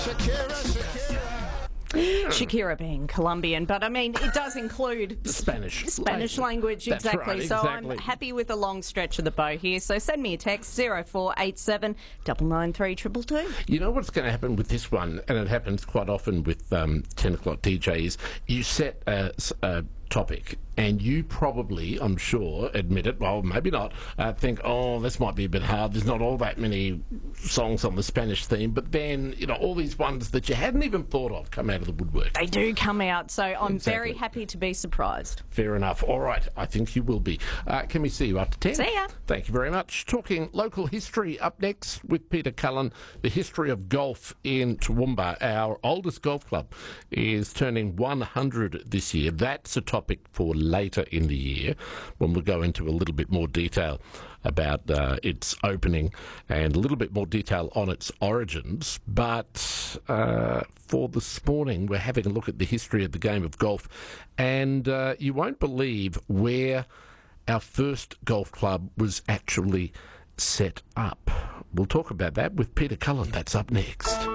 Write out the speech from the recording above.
Shakira being Colombian, but I mean, it does include Spanish language, That's exactly. right, so exactly. I'm happy with the long stretch of the bow here. So send me a text, 0487 993 222. You know what's going to happen with this one, and it happens quite often with 10 o'clock DJs, you set a topic, and you probably, I'm sure, admit it, well, maybe not, think, oh, this might be a bit hard, there's not all that many songs on the Spanish theme, but then, you know, all these ones that you hadn't even thought of come out of the woodwork. They do come out, so I'm Exactly. very happy to be surprised. Fair enough. All right, I think you will be. Can we see you after 10? See ya. Thank you very much. Talking local history up next with Peter Cullen. The history of golf in Toowoomba. Our oldest golf club is turning 100 this year. That's a topic for later in the year when we'll go into a little bit more detail about its opening and a little bit more detail on its origins. But for this morning, we're having a look at the history of the game of golf, and you won't believe where our first golf club was actually set up. We'll talk about that with Peter Cullen. That's up next.